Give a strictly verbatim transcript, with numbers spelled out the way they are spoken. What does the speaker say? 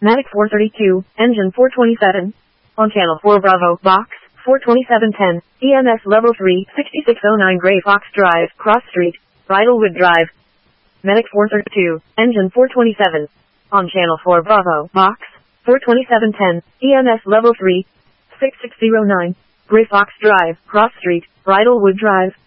Matic four thirty-two, engine four twenty-seven. On channel four Bravo, box, four twenty-seven ten, E M S level three, sixty-six oh nine Gray Fox Drive, Cross Street, Bridlewood Drive. Medic four thirty-two, engine four twenty-seven. On channel four Bravo, box, four twenty-seven ten, E M S level three, sixty-six oh nine, Gray Fox Drive, Cross Street, Bridlewood Drive.